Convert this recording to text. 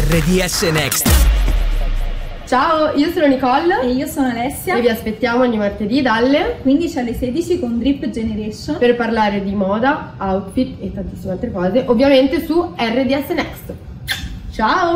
RDS Next. Ciao, io sono Nicole e io sono Alessia e vi aspettiamo ogni martedì dalle 15 alle 16 con Drip Generation per parlare di moda, outfit e tantissime altre cose, ovviamente su RDS Next. Ciao!